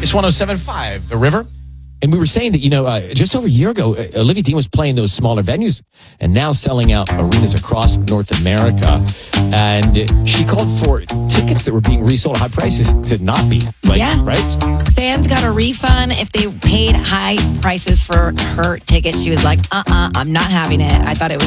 It's 107.5, The River. And we were saying that, just over a year ago, Olivia Dean was playing those smaller venues and now selling out arenas across North America. And she called for tickets that were being resold at high prices to not be. Right? Fans got a refund if they paid high prices for her tickets. She was like, I'm not having it. I thought it was